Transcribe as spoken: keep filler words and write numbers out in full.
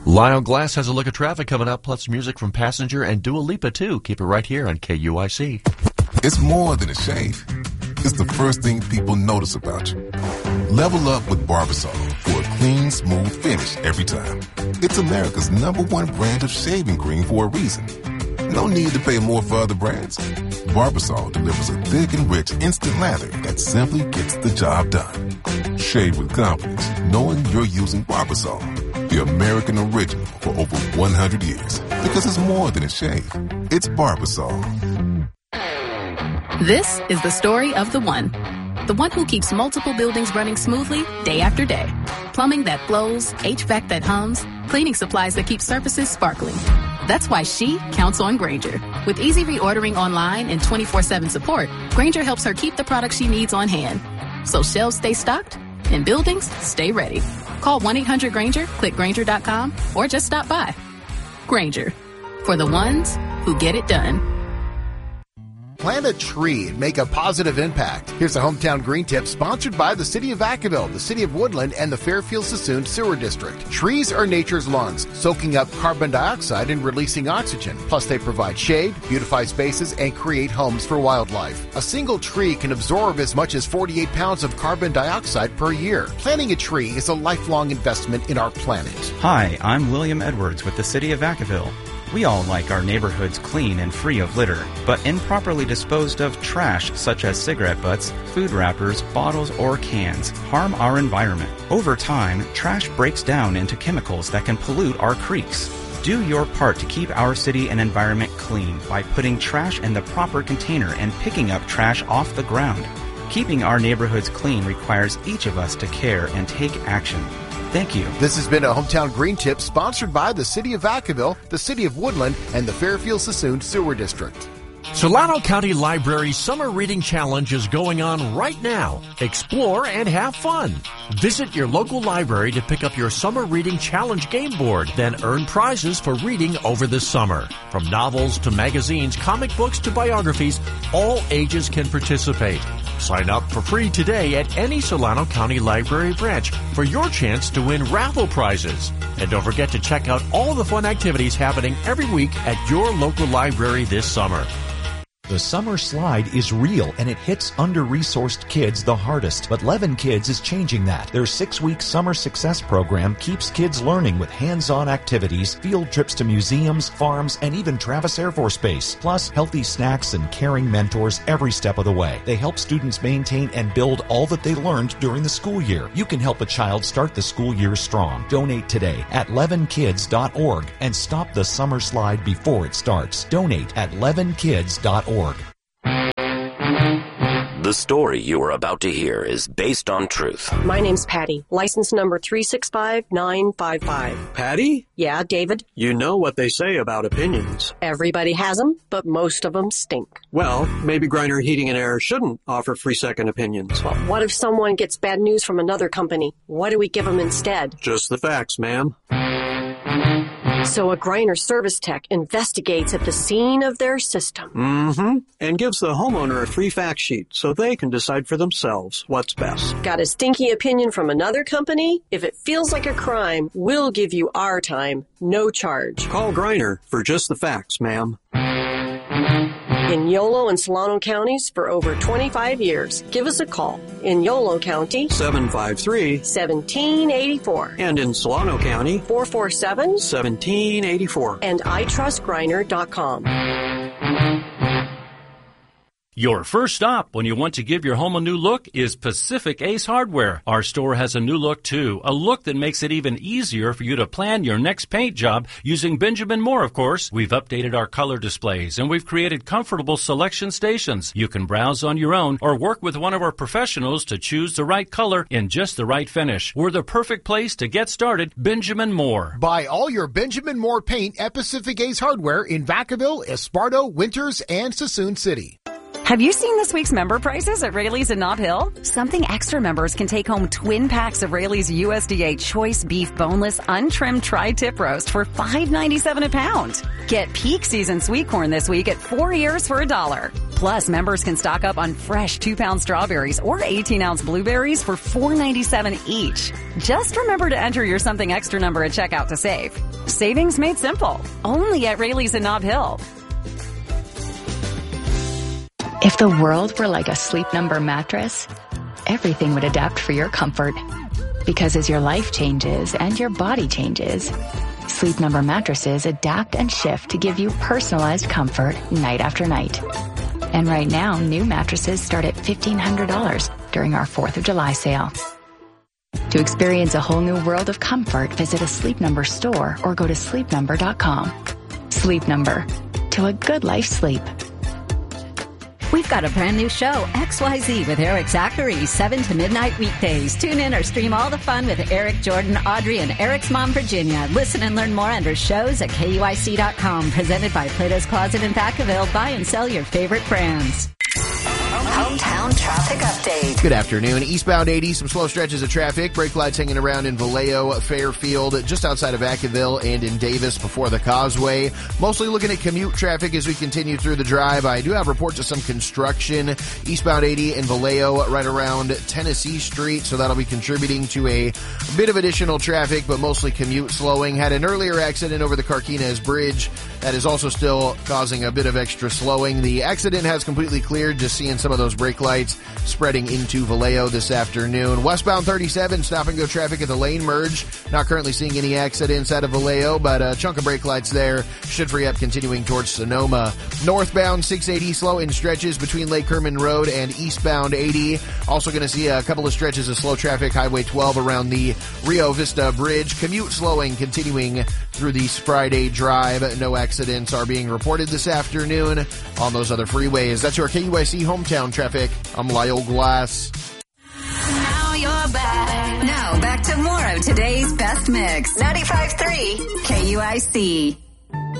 Lyle Glass has a look at traffic coming up, plus music from Passenger and Dua Lipa, too. Keep it right here on K U I C. It's more than a shave. It's the first thing people notice about you. Level up with Barbasol for a clean, smooth finish every time. It's America's number one brand of shaving cream for a reason. No need to pay more for other brands. Barbasol delivers a thick and rich instant lather that simply gets the job done. Shave with confidence, knowing you're using Barbasol, the American original, for over one hundred years. Because it's more than a shave. It's Barbasol. This is the story of the one. The one who keeps multiple buildings running smoothly day after day. Plumbing that flows, H V A C that hums, cleaning supplies that keep surfaces sparkling. That's why she counts on Grainger. With easy reordering online and twenty-four seven support, Grainger helps her keep the products she needs on hand. So shelves stay stocked and buildings stay ready. Call one eight hundred Grainger, click Grainger dot com, or just stop by. Grainger, for the ones who get it done. Plant a tree and make a positive impact. Here's a Hometown Green Tip sponsored by the City of Vacaville, the City of Woodland, and the Fairfield-Sassoon Sewer District. Trees are nature's lungs, soaking up carbon dioxide and releasing oxygen. Plus, they provide shade, beautify spaces, and create homes for wildlife. A single tree can absorb as much as forty-eight pounds of carbon dioxide per year. Planting a tree is a lifelong investment in our planet. Hi, I'm William Edwards with the City of Vacaville. We all like our neighborhoods clean and free of litter, but improperly disposed of trash such as cigarette butts, food wrappers, bottles, or cans harm our environment. Over time, trash breaks down into chemicals that can pollute our creeks. Do your part to keep our city and environment clean by putting trash in the proper container and picking up trash off the ground. Keeping our neighborhoods clean requires each of us to care and take action. Thank you. This has been a Hometown Green Tip sponsored by the City of Vacaville, the City of Woodland, and the Fairfield-Sassoon Sewer District. Solano County Library's Summer Reading Challenge is going on right now. Explore and have fun. Visit your local library to pick up your Summer Reading Challenge game board, then earn prizes for reading over the summer. From novels to magazines, comic books to biographies, all ages can participate. Sign up for free today at any Solano County Library branch for your chance to win raffle prizes. And don't forget to check out all the fun activities happening every week at your local library this summer. The summer slide is real and it hits under-resourced kids the hardest. But Levin Kids is changing that. Their six-week summer success program keeps kids learning with hands-on activities, field trips to museums, farms, and even Travis Air Force Base. Plus, healthy snacks and caring mentors every step of the way. They help students maintain and build all that they learned during the school year. You can help a child start the school year strong. Donate today at levin kids dot org and stop the summer slide before it starts. Donate at levin kids dot org. The story you are about to hear is based on truth. My name's Patty, license number three six five nine five five. Patty? Yeah, David? You know what they say about opinions. Everybody has them, but most of them stink. Well, maybe Griner Heating and Air shouldn't offer free second opinions. But what if someone gets bad news from another company? What do we give them instead? Just the facts, ma'am. So a Griner service tech investigates at the scene of their system. Mm-hmm. And gives the homeowner a free fact sheet so they can decide for themselves what's best. Got a stinky opinion from another company? If it feels like a crime, we'll give you our time, no charge. Call Griner for just the facts, ma'am. In Yolo and Solano counties for over twenty-five years. Give us a call. In Yolo County, seven five three, one seven eight four. And in Solano County, four four seven, one seven eight four. And I trust griner dot com. Your first stop when you want to give your home a new look is Pacific Ace Hardware. Our store has a new look too, a look that makes it even easier for you to plan your next paint job using Benjamin Moore, of course. We've updated our color displays and we've created comfortable selection stations. You can browse on your own or work with one of our professionals to choose the right color in just the right finish. We're the perfect place to get started. Benjamin Moore. Buy all your Benjamin Moore paint at Pacific Ace Hardware in Vacaville, Esparto, Winters, and Sassoon City. Have you seen this week's member prices at Raley's in Nob Hill? Something Extra members can take home twin packs of Raley's U S D A Choice Beef Boneless Untrimmed Tri-Tip Roast for five ninety-seven a pound. Get peak season sweet corn this week at four ears for a dollar. Plus, members can stock up on fresh two-pound strawberries or eighteen-ounce blueberries for four dollars and ninety-seven cents each. Just remember to enter your something extra number at checkout to save. Savings made simple. Only at Rayleigh's in Nob Hill. If the world were like a Sleep Number mattress, everything would adapt for your comfort. Because as your life changes and your body changes, Sleep Number mattresses adapt and shift to give you personalized comfort night after night. And right now, new mattresses start at fifteen hundred dollars during our fourth of July sale. To experience a whole new world of comfort, visit a Sleep Number store or go to sleep number dot com. Sleep Number. To a good life sleep. We've got a brand new show, X Y Z with Eric Zachary, seven to midnight weekdays. Tune in or stream all the fun with Eric, Jordan, Audrey, and Eric's mom, Virginia. Listen and learn more under shows at K U I C dot com. Presented by Plato's Closet in Vacaville. Buy and sell your favorite brands. Hometown traffic update. Good afternoon. Eastbound eighty, some slow stretches of traffic. Brake lights hanging around in Vallejo, Fairfield, just outside of Vacaville, and in Davis before the Causeway. Mostly looking at commute traffic as we continue through the drive. I do have reports of some construction. Eastbound eighty in Vallejo right around Tennessee Street, so that'll be contributing to a bit of additional traffic, but mostly commute slowing. Had an earlier accident over the Carquinez Bridge. That is also still causing a bit of extra slowing. The accident has completely cleared, just seeing some of those brake lights spreading into Vallejo this afternoon. Westbound thirty-seven, stop and go traffic at the lane merge. Not currently seeing any accidents out of Vallejo, but a chunk of brake lights there should free up continuing towards Sonoma. Northbound six eighty, slow in stretches between Lake Herman Road and eastbound eighty. Also going to see a couple of stretches of slow traffic, Highway twelve around the Rio Vista Bridge. Commute slowing continuing through the Friday drive. No accidents are being reported this afternoon on those other freeways. That's your K U I C hometown traffic. I'm Lyle Glass. Now you're back. Now back to more of today's best mix. ninety-five point three K U I C.